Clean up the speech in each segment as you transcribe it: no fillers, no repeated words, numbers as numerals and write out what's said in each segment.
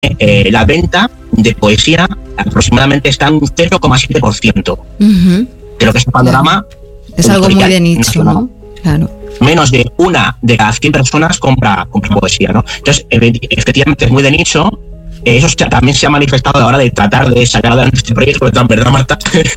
la venta de poesía aproximadamente está en un 0,7% de lo que es el panorama. Es algo muy de nicho, ¿no? Claro. Menos de una de cada 100 personas compra poesía, ¿no? Entonces, efectivamente es muy de nicho. Eso también se ha manifestado a la hora de tratar de sacar adelante este proyecto, ¿verdad, Marta?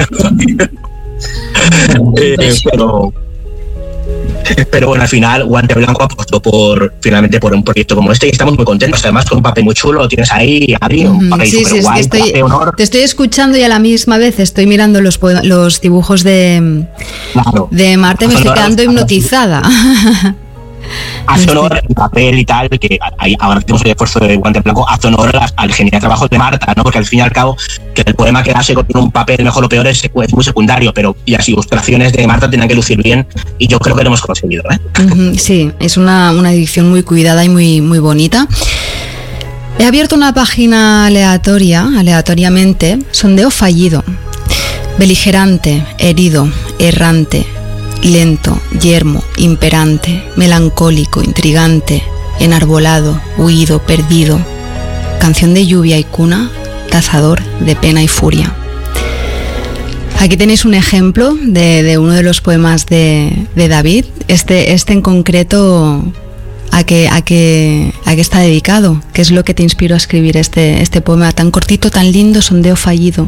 Pero bueno, al final Guante Blanco apostó finalmente por un proyecto como este y estamos muy contentos, además con un papel muy chulo, lo tienes ahí, Adri, un papel súper guay, es que te estoy escuchando y a la misma vez estoy mirando los dibujos de Marta y me estoy quedando hipnotizada. Hace honor el papel y tal, que ahora tenemos el esfuerzo de Guante Blanco, hace honor al genial trabajo de Marta, ¿no? Porque al fin y al cabo, que el poema quedase con un papel mejor o peor es muy secundario, pero y las ilustraciones de Marta tenían que lucir bien y yo creo que lo hemos conseguido, ¿eh? Sí, es una edición muy cuidada y muy, muy bonita. He abierto una página aleatoriamente, sondeo fallido, beligerante, herido, errante, lento, yermo, imperante, melancólico, intrigante, enarbolado, huido, perdido, canción de lluvia y cuna, cazador de pena y furia. Aquí tenéis un ejemplo de uno de los poemas de David. Este en concreto, ¿a qué está dedicado? ¿Qué es lo que te inspiró a escribir este poema tan cortito, tan lindo, sondeo fallido?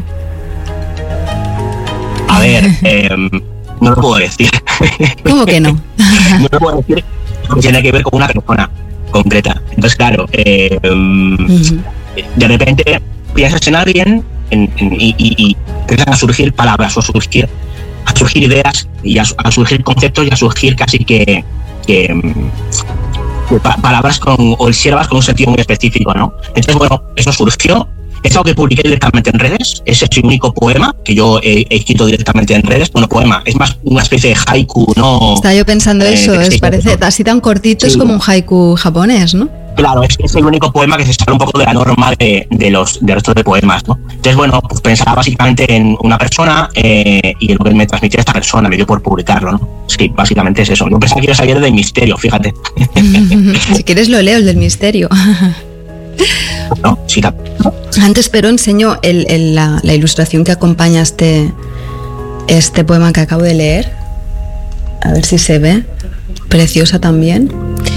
A ver, no lo puedo decir. ¿Cómo que no? No lo puedo decir porque tiene que ver con una persona concreta. Entonces, claro, de repente piensas en alguien y empiezan a surgir palabras o a surgir ideas y a surgir conceptos y a surgir casi que palabras o siervas con un sentido muy específico, ¿no? Entonces, bueno, eso surgió. Es algo que publiqué directamente en redes. Ese es el único poema que yo he escrito directamente en redes. Bueno, poema, es más una especie de haiku, ¿no? Estaba yo pensando eso, parece así tan cortito, sí. Es como un haiku japonés, ¿no? Claro, es el único poema que se sale un poco de la norma de los restos de poemas, ¿no? Entonces, bueno, pues pensaba básicamente en una persona y en lo que me transmitía esta persona, me dio por publicarlo, ¿no? Sí, básicamente es eso. Yo pensaba que iba a salir del misterio, fíjate. Si quieres lo leo, el del misterio. No, sí, antes, pero enseño la ilustración que acompaña este poema que acabo de leer. A ver si se ve. Preciosa también.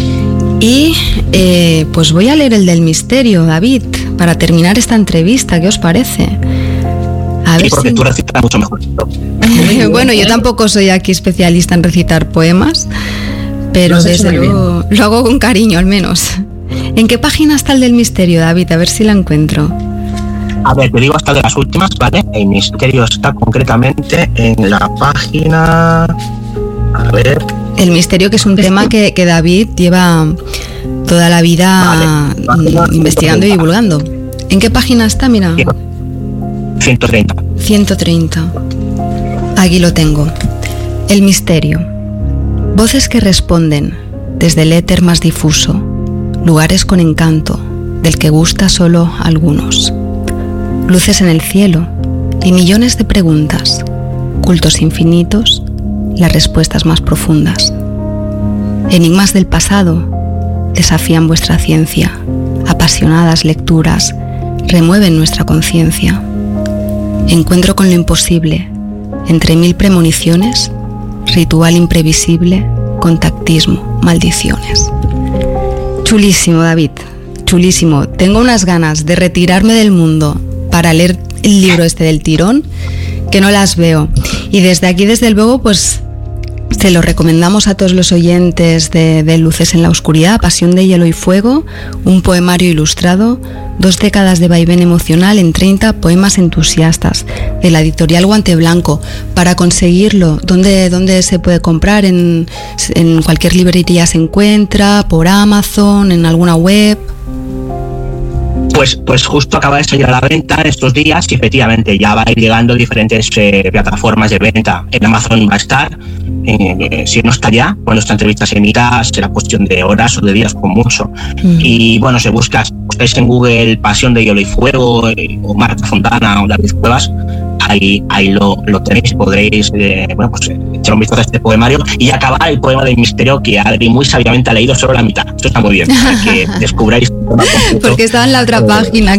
Y pues voy a leer el del misterio, David, para terminar esta entrevista. ¿Qué os parece? A ver porque tú recitas mucho mejor. Bueno, yo tampoco soy aquí especialista en recitar poemas, pero desde luego lo hago con cariño, al menos. ¿En qué página está el del misterio, David? A ver si la encuentro. A ver, te digo hasta de las últimas, ¿vale? El misterio está concretamente en la página... A ver... El misterio, que es un tema que David lleva toda la vida investigando y divulgando. ¿En qué página está? Mira. 130. 130. Aquí lo tengo. El misterio. Voces que responden desde el éter más difuso. Lugares con encanto, del que gusta solo a algunos. Luces en el cielo y millones de preguntas, cultos infinitos, las respuestas más profundas. Enigmas del pasado desafían vuestra ciencia, apasionadas lecturas remueven nuestra conciencia. Encuentro con lo imposible, entre mil premoniciones, ritual imprevisible, contactismo, maldiciones. Chulísimo, David, chulísimo. Tengo unas ganas de retirarme del mundo para leer el libro este del tirón, que no las veo. Y desde aquí, desde luego, pues se lo recomendamos a todos los oyentes de Luces en la Oscuridad, Pasión de Hielo y Fuego, un poemario ilustrado, 2 décadas de vaivén emocional en 30 poemas entusiastas, de la editorial Guante Blanco. Para conseguirlo, ¿dónde se puede comprar? ¿En cualquier librería se encuentra? ¿Por Amazon? ¿En alguna web? Pues justo acaba de salir a la venta estos días y efectivamente ya va a ir llegando a diferentes plataformas de venta. En Amazon va a estar, si no está ya, cuando esta entrevista se emita será cuestión de horas o de días con mucho. Y bueno, si buscáis en Google Pasión de Hielo y Fuego o Marta Fontana o David Cuevas, ahí lo tenéis, podréis echar un vistazo a este poemario y acabar el poema del misterio que Adri muy sabiamente ha leído solo la mitad. Esto está muy bien, para que descubráis Porque estaba en la otra página,